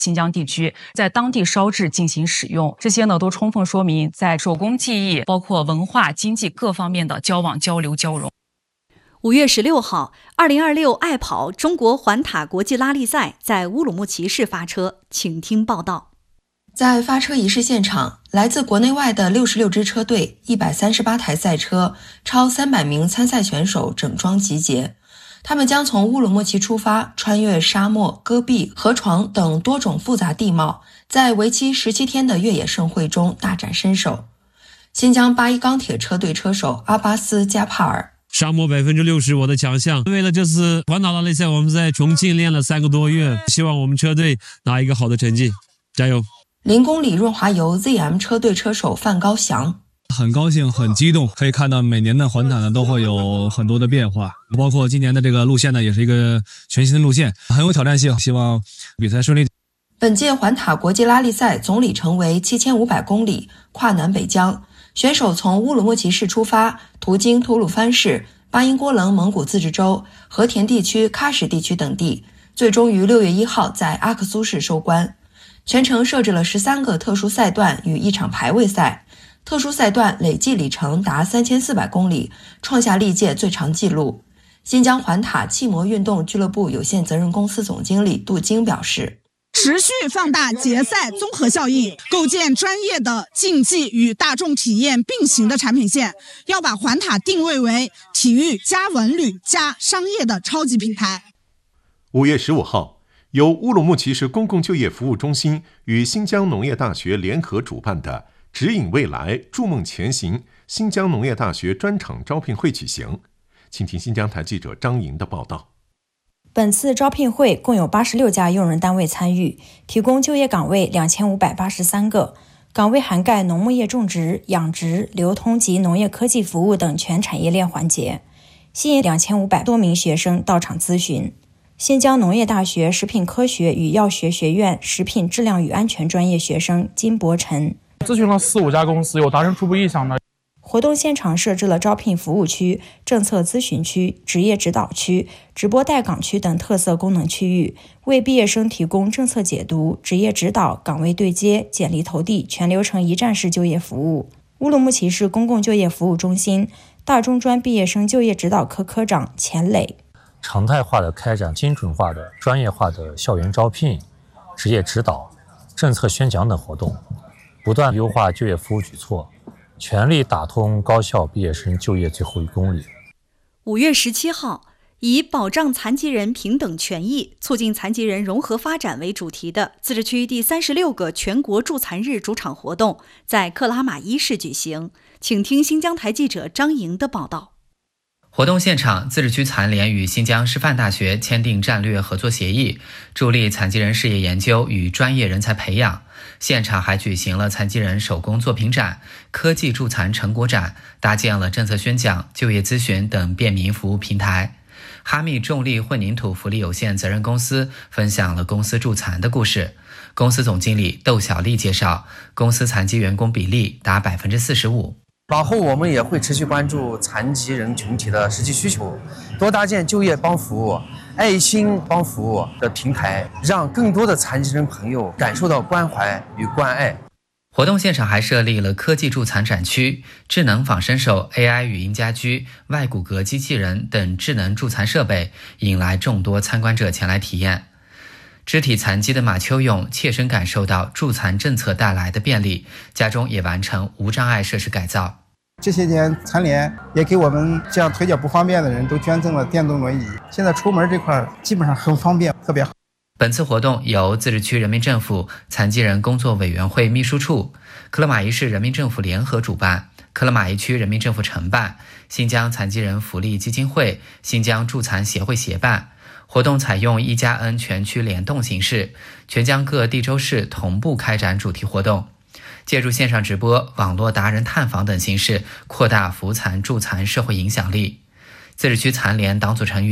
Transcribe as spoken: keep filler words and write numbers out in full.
新疆地区，在当地烧制进行使用。这些呢，都充分说明在手工技艺、包括文化、经济各方面的交往、交流、交融。 五月十六号，二零二六爱跑中国环塔国际拉力赛在乌鲁木齐市发车，请听报道。 在发车仪式现场，来自国内外的六十六支车队、一百三十八台赛车、超三百名参赛选手整装集结。他们将从乌鲁木齐出发，穿越沙漠、戈壁、河床等多种复杂地貌，在为期十七天的越野盛会中大展身手。新疆八一钢铁车队车手阿巴斯·加帕尔： 沙漠百分之六十我的强项。为了这次环塔拉力赛，我们在重庆练了三个多月，希望我们车队拿一个好的成绩，加油！ 零公里润滑油 Z M 车队车手范高翔： 很高兴，很激动，可以看到每年的环塔呢都会有很多的变化，包括今年的这个路线呢也是一个全新的路线，很有挑战性，希望比赛顺利。 本届环塔国际拉力赛总里程为七千五百公里，跨南北疆。选手从乌鲁木齐市出发，途经吐鲁番市、巴音郭楞蒙古自治州、和田地区、喀什地区等地，最终于六月一号在阿克苏市收官。全程设置了十三个特殊赛段与一场排位赛，特殊赛段累计里程达三千四百公里，创下历届最长纪录。新疆环塔汽摩运动俱乐部有限责任公司总经理杜晶表示： 持续放大节赛综合效应，构建专业的竞技与大众体验并行的产品线，要把环塔定位为体育加文旅加商业的超级平台。 五月十五号，由乌鲁木齐市公共就业服务中心与新疆农业大学联合主办的“指引未来，筑梦前行”新疆农业大学专场招聘会举行。请听新疆台记者张莹的报道。 本次招聘会共有八十六家用人单位参与，提供就业岗位两千五百八十三个，岗位涵盖农牧业种植、养殖、流通及农业科技服务等全产业链环节，吸引两千五百多名学生到场咨询。新疆农业大学食品科学与药学学院食品质量与安全专业学生金博晨： 咨询了四五家公司，有达成初步意向的。 活动现场设置了招聘服务区、政策咨询区、职业指导区、直播带岗区等特色功能区域，为毕业生提供政策解读、职业指导、岗位对接、简历投递全流程一站式就业服务。乌鲁木齐市公共就业服务中心大中专毕业生就业指导科科长钱磊： 常态化的开展精准化的专业化的校园招聘、职业指导、政策宣讲等活动，不断优化就业服务举措，全力打通高校毕业生就业最后一公里。 五月十七号，以保障残疾人平等权益、促进残疾人融合发展为主题的自治区第三十六个全国助残日主场活动在克拉玛依市举行。请听新疆台记者张莹的报道。 活动现场，自治区残联与新疆师范大学签订战略合作协议，助力残疾人事业研究与专业人才培养。现场还举行了残疾人手工作品展、科技助残成果展，搭建了政策宣讲、就业咨询等便民服务平台。哈密重力混凝土福利有限责任公司分享了公司助残的故事。公司总经理窦小丽介绍，公司残疾员工比例达百分之四十五。 往后我们也会持续关注残疾人群体的实际需求，多搭建就业帮服务、爱心帮服务的平台，让更多的残疾人朋友感受到关怀与关爱。 活动现场还设立了科技助残展区，智能仿生手、A I 语音家居、外骨骼机器人等智能助残设备，引来众多参观者前来体验。肢体残疾的马秋勇切身感受到助残政策带来的便利，家中也完成无障碍设施改造。 这些年残联也给我们这样腿脚不方便的人都捐赠了电动轮椅，现在出门这块基本上很方便，特别好。 本次活动由自治区人民政府残疾人工作委员会秘书处、克拉玛依市人民政府联合主办，克拉玛依区人民政府承办，新疆残疾人福利基金会、新疆助残协会协办。活动采用一加 N 全区联动形式，全疆各地州市同步开展主题活动，借助线上直播、网络达人探访等形式，扩大扶残助残社会影响力。自治区残联党组成员